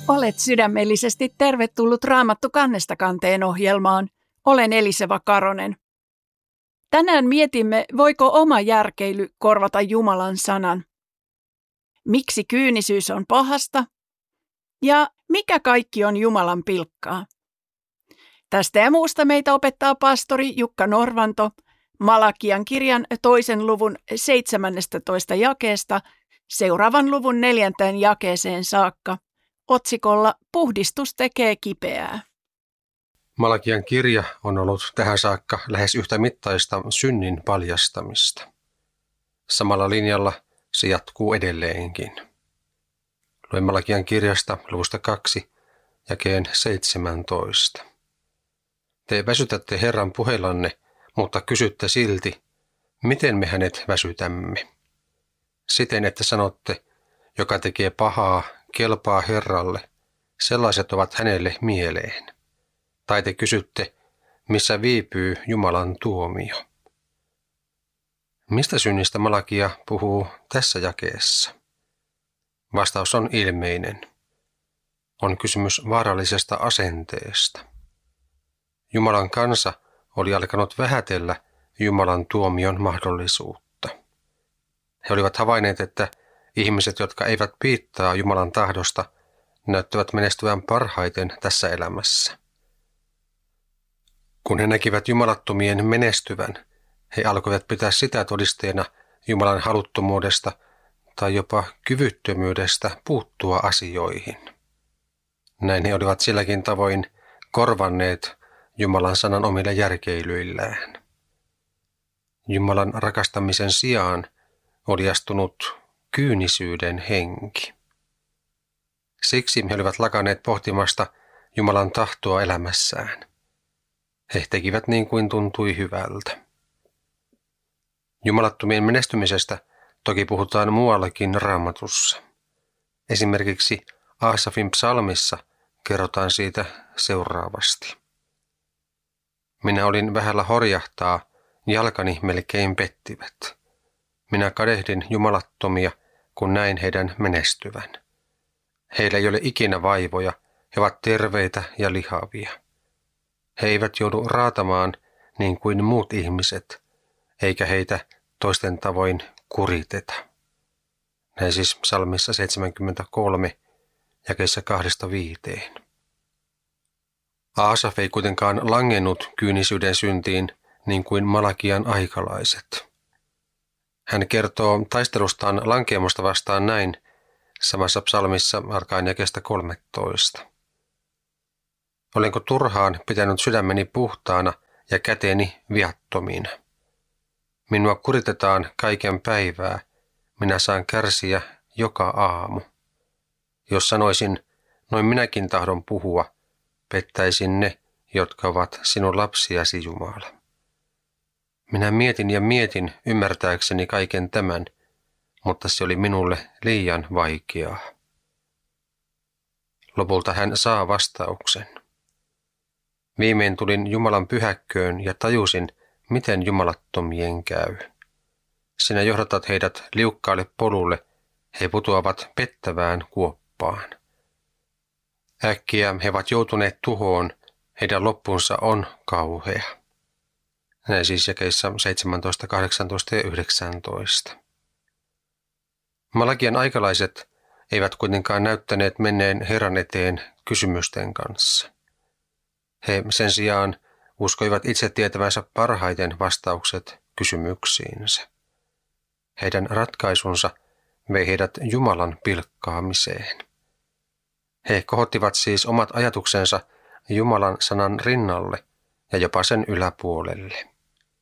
Olet sydämellisesti tervetullut Raamattu kannesta kanteen ohjelmaan. Olen Eliseva Karonen. Tänään mietimme, voiko oma järkeily korvata Jumalan sanan. Miksi kyynisyys on pahasta? Ja mikä kaikki on Jumalan pilkkaa? Tästä ja muusta meitä opettaa pastori Jukka Norvanto Malakian kirjan 2. luvun 17. jakeesta seuraavan luvun 4. jakeeseen saakka otsikolla Puhdistus tekee kipeää. Malakian kirja on ollut tähän saakka lähes yhtä mittaista synnin paljastamista. Samalla linjalla se jatkuu edelleenkin. Luen Malakian kirjasta luvusta 2, jakeen 17. Te väsytätte Herran puheillanne, mutta kysytte silti, miten me hänet väsytämme. Siten, että sanotte, joka tekee pahaa, kelpaa Herralle, sellaiset ovat hänelle mieleen. Tai te kysytte, missä viipyy Jumalan tuomio. Mistä synnistä Malakia puhuu tässä jakeessa? Vastaus on ilmeinen. On kysymys vaarallisesta asenteesta. Jumalan kansa oli alkanut vähätellä Jumalan tuomion mahdollisuutta. He olivat havainneet, että ihmiset, jotka eivät piittaa Jumalan tahdosta, näyttävät menestyvän parhaiten tässä elämässä. Kun he näkivät jumalattomien menestyvän, he alkoivat pitää sitä todisteena Jumalan haluttomuudesta tai jopa kyvyttömyydestä puuttua asioihin. Näin he olivat silläkin tavoin korvanneet Jumalan sanan omille järkeilyillään. Jumalan rakastamisen sijaan oli astunut kyynisyyden henki. Siksi he olivat lakanneet pohtimasta Jumalan tahtoa elämässään. He tekivät niin kuin tuntui hyvältä. Jumalattomien menestymisestä toki puhutaan muuallakin Raamatussa. Esimerkiksi Aasafin psalmissa kerrotaan siitä seuraavasti. Minä olin vähällä horjahtaa, jalkani melkein pettivät. Minä kadehdin jumalattomia, kun näin heidän menestyvän. Heillä ei ole ikinä vaivoja, he ovat terveitä ja lihavia. He eivät joudu raatamaan niin kuin muut ihmiset, eikä heitä toisten tavoin kuriteta. Näin siis psalmissa 73, jakeessa 2-5. Aasaf ei kuitenkaan langennut kyynisyyden syntiin niin kuin Malakian aikalaiset. Hän kertoo taistelustaan lankeamusta vastaan näin samassa psalmissa alkaen jakeesta 13. Olenko turhaan pitänyt sydämeni puhtaana ja käteni viattomina? Minua kuritetaan kaiken päivää, minä saan kärsiä joka aamu. Jos sanoisin, noin minäkin tahdon puhua, pettäisin ne, jotka ovat sinun lapsiasi, Jumala. Minä mietin ja mietin ymmärtääkseni kaiken tämän, mutta se oli minulle liian vaikeaa. Lopulta hän saa vastauksen. Viimein tulin Jumalan pyhäkköön ja tajusin, miten jumalattomien käy. Sinä johdatat heidät liukkaalle polulle, he putoavat pettävään kuoppaan. Äkkiä he ovat joutuneet tuhoon, heidän loppunsa on kauhea. Näin siis jakeissa 17, 18 ja 19. Malakian aikalaiset eivät kuitenkaan näyttäneet menneen Herran eteen kysymysten kanssa. He sen sijaan uskoivat itse tietävänsä parhaiten vastaukset kysymyksiinsä. Heidän ratkaisunsa vei heidät Jumalan pilkkaamiseen. He kohottivat siis omat ajatuksensa Jumalan sanan rinnalle ja jopa sen yläpuolelle.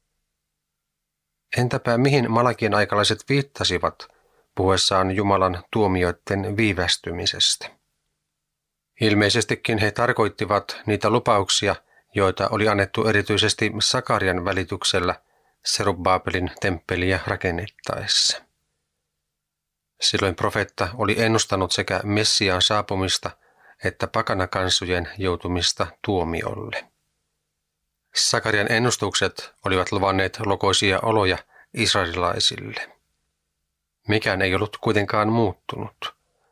Entäpä mihin Malakian aikalaiset viittasivat puhuessaan Jumalan tuomioiden viivästymisestä? Ilmeisestikin he tarkoittivat niitä lupauksia, joita oli annettu erityisesti Sakarian välityksellä Serubabelin temppeliä rakennettaessa. Silloin profeetta oli ennustanut sekä Messiaan saapumista että pakanakansojen joutumista tuomiolle. Sakarian ennustukset olivat luvanneet lokoisia oloja israelilaisille. Mikään ei ollut kuitenkaan muuttunut.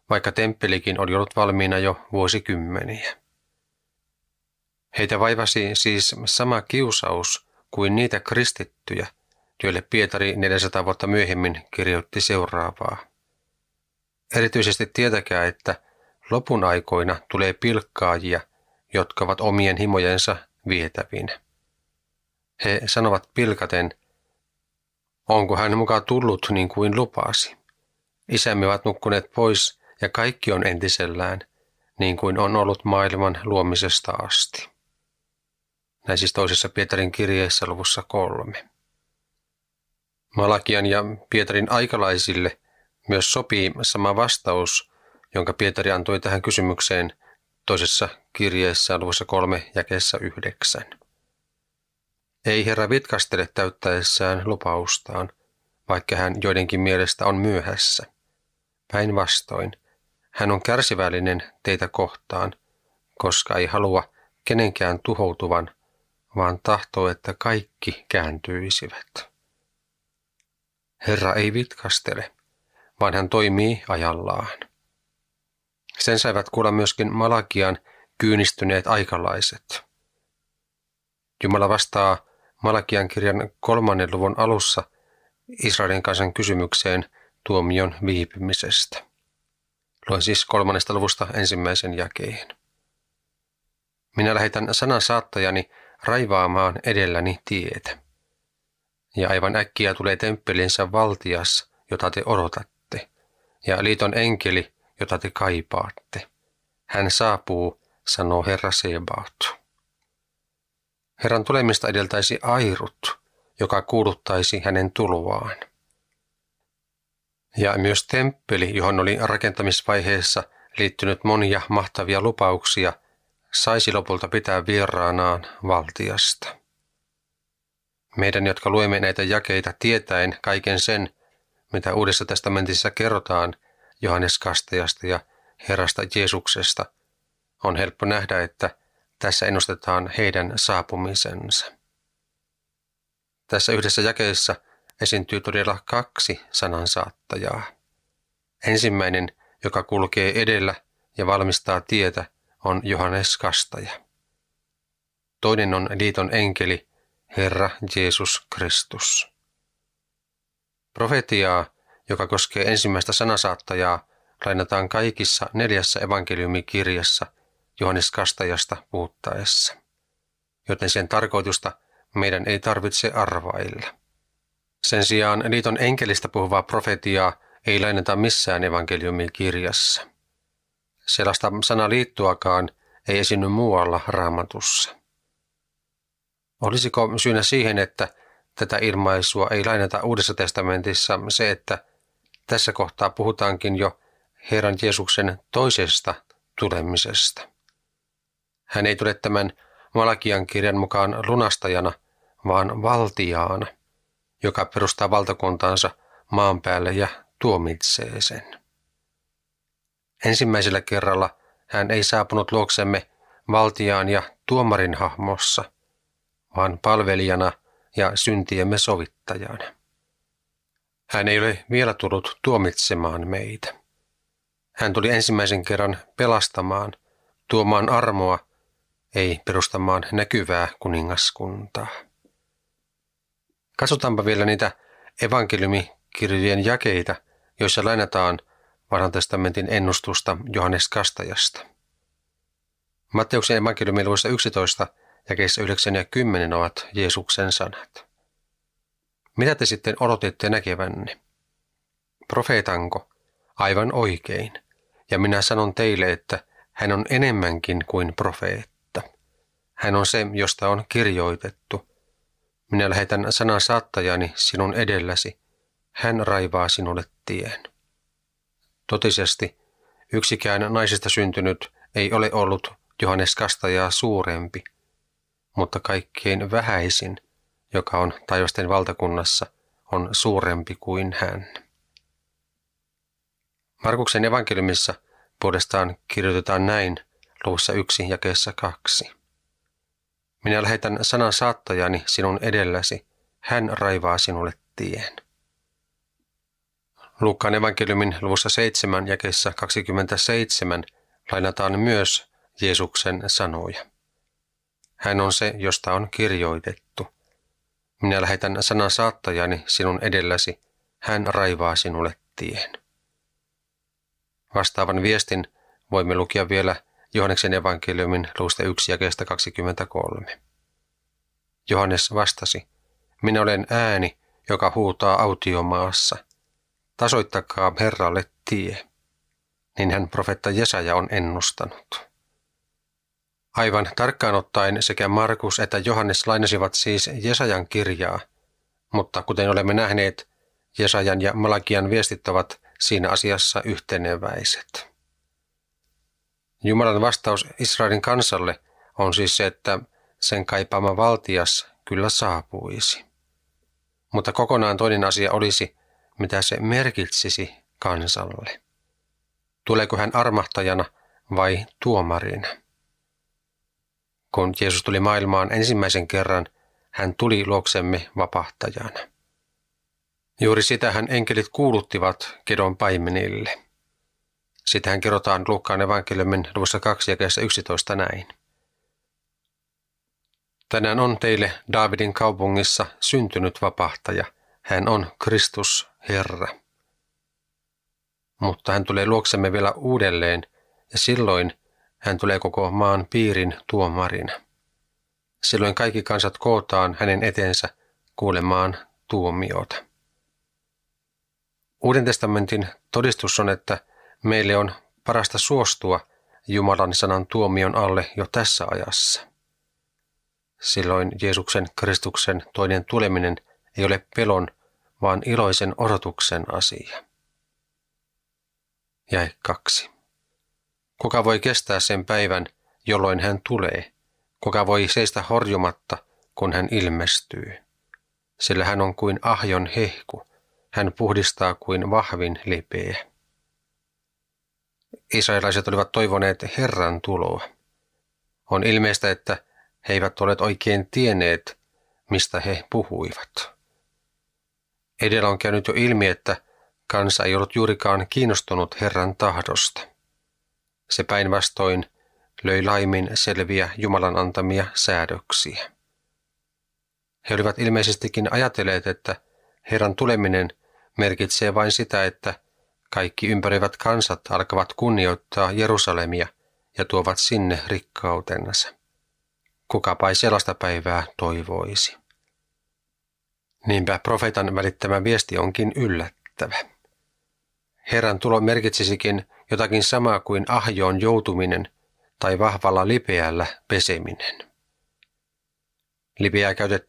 vaikka temppelikin oli ollut valmiina jo vuosikymmeniä. Heitä vaivasi siis sama kiusaus kuin niitä kristittyjä, joille Pietari 400 vuotta myöhemmin kirjoitti seuraavaa. Erityisesti tietäkää, että lopun aikoina tulee pilkkaajia, jotka ovat omien himojensa vietävinä. He sanovat pilkaten, onko hän muka tullut niin kuin lupasi. Isämme ovat nukkuneet pois ja kaikki on entisellään, niin kuin on ollut maailman luomisesta asti. Näin siis toisessa Pietarin kirjeessä luvussa 3. Malakian ja Pietarin aikalaisille myös sopii sama vastaus, jonka Pietari antoi tähän kysymykseen toisessa kirjeessä luvussa 3 jakeessa 9. Ei Herra vitkastele täyttäessään lupaustaan, vaikka hän joidenkin mielestä on myöhässä. Päinvastoin, hän on kärsivällinen teitä kohtaan, koska ei halua kenenkään tuhoutuvan, vaan tahtoo, että kaikki kääntyisivät. Herra ei vitkastele, vaan hän toimii ajallaan. Sen saivat kuulla myöskin Malakian kyynistyneet aikalaiset. Jumala vastaa Malakian kirjan 3. luvun alussa Israelin kansan kysymykseen tuomion viipymisestä. Luen siis 3. luvusta 1. jakeen. Minä lähetän sanan saattajani raivaamaan edelläni tietä. Ja aivan äkkiä tulee temppelinsä valtias, jota te odotatte, ja liiton enkeli, jota te kaipaatte. Hän saapuu, sanoo Herra Sebaot. Herran tulemista edeltäisi airut, joka kuuluttaisi hänen tuloaan. Ja myös temppeli, johon oli rakentamisvaiheessa liittynyt monia mahtavia lupauksia, saisi lopulta pitää vieraanaan valtiasta. Meidän, jotka luemme näitä jakeita tietäen kaiken sen, mitä Uudessa testamentissa kerrotaan Johannes Kastajasta ja Herrasta Jeesuksesta, on helppo nähdä, että tässä ennustetaan heidän saapumisensa. Tässä yhdessä jakeessa esiintyy todella 2 sanansaattajaa. Ensimmäinen, joka kulkee edellä ja valmistaa tietä, on Johannes Kastaja. Toinen on liiton enkeli, Herra Jeesus Kristus. Profetiaa, joka koskee ensimmäistä sanansaattajaa, lainataan kaikissa 4 evankeliumikirjassa Johannes Kastajasta puhuttaessa, joten sen tarkoitusta meidän ei tarvitse arvailla. Sen sijaan liiton enkelistä puhuvaa profetiaa ei lainata missään evankeliumikirjassa. Sellaista sanaliittoakaan ei esiinny muualla Raamatussa. Olisiko syynä siihen, että tätä ilmaisua ei lainata Uudessa testamentissa se, että tässä kohtaa puhutaankin jo Herran Jeesuksen toisesta tulemisesta? Hän ei tule tämän Malakian kirjan mukaan lunastajana, vaan valtiaana, joka perustaa valtakuntaansa maan päälle ja tuomitsee sen. Ensimmäisellä kerralla hän ei saapunut luoksemme valtiaan ja tuomarin hahmossa, vaan palvelijana ja syntiemme sovittajana. Hän ei ole vielä tullut tuomitsemaan meitä. Hän tuli ensimmäisen kerran pelastamaan, tuomaan armoa, ei perustamaan näkyvää kuningaskuntaa. Katsotaanpa vielä niitä evankeliumikirjojen jakeita, joissa lainataan Vanhan testamentin ennustusta Johannes Kastajasta. Matteuksen evankeliumin luvussa 11 jakeissa 9 ja 10 ovat Jeesuksen sanat. Mitä te sitten odotitte näkevänne? Profeetanko? Aivan oikein. Ja minä sanon teille, että hän on enemmänkin kuin profeetta. Hän on se, josta on kirjoitettu. Minä lähetän sanan saattajani sinun edelläsi. Hän raivaa sinulle tien. Totisesti, yksikään naisista syntynyt ei ole ollut Johannes Kastajaa suurempi, mutta kaikkein vähäisin, joka on taivasten valtakunnassa, on suurempi kuin hän. Markuksen evankeliumissa puolestaan kirjoitetaan näin luvussa 1 jakeessa 2. Minä lähetän sanan saattajani sinun edelläsi, hän raivaa sinulle tien. Luukkaan evankeliumin luvussa 7 jakeessa 27 lainataan myös Jeesuksen sanoja. Hän on se, josta on kirjoitettu. Minä lähetän sanan saattajani sinun edelläsi, hän raivaa sinulle tien. Vastaavan viestin voimme lukea vielä Johanneksen evankeliumin luvusta 1 jakeesta 23. Johannes vastasi, minä olen ääni, joka huutaa autiomaassa. Tasoittakaa Herralle tie. Niin hän profeetta Jesaja on ennustanut. Aivan tarkkaan ottaen sekä Markus että Johannes lainasivat siis Jesajan kirjaa, mutta kuten olemme nähneet, Jesajan ja Malakian viestit ovat siinä asiassa yhteneväiset. Jumalan vastaus Israelin kansalle on siis se, että sen kaipaama valtias kyllä saapuisi. Mutta kokonaan toinen asia olisi, mitä se merkitsisi kansalle. Tuleeko hän armahtajana vai tuomarina? Kun Jeesus tuli maailmaan ensimmäisen kerran, hän tuli luoksemme vapahtajana. Juuri sitä hän enkelit kuuluttivat Kedon paimenille. Sitähän kerrotaan Luukkaan evankeliumin luvussa 2 jakeessa 11 näin. Tänään on teille Daavidin kaupungissa syntynyt vapahtaja. Hän on Kristus Herra. Mutta hän tulee luoksemme vielä uudelleen ja silloin hän tulee koko maan piirin tuomarina. Silloin kaikki kansat kootaan hänen eteensä kuulemaan tuomiota. Uuden testamentin todistus on, että meille on parasta suostua Jumalan sanan tuomion alle jo tässä ajassa. Silloin Jeesuksen Kristuksen toinen tuleminen ei ole pelon, vaan iloisen odotuksen asia. Jae 2. Kuka voi kestää sen päivän, jolloin hän tulee? Kuka voi seistä horjumatta, kun hän ilmestyy? Sillä hän on kuin ahjon hehku. Hän puhdistaa kuin vahvin lipeä. Israelaiset olivat toivoneet Herran tuloa. On ilmeistä, että he eivät ole oikein tienneet, mistä he puhuivat. Edellä on käynyt jo ilmi, että kansa ei ollut juurikaan kiinnostunut Herran tahdosta. Se päinvastoin löi laimin selviä Jumalan antamia säädöksiä. He olivat ilmeisestikin ajatelleet, että Herran tuleminen merkitsee vain sitä, että kaikki ympäröivät kansat alkavat kunnioittaa Jerusalemia ja tuovat sinne rikkautensa. Kukapa ei sellaista päivää toivoisi. Niinpä profeetan välittämä viesti onkin yllättävä. Herran tulo merkitsisikin jotakin samaa kuin ahjoon joutuminen tai vahvalla lipeällä peseminen. Lipeää käytettiin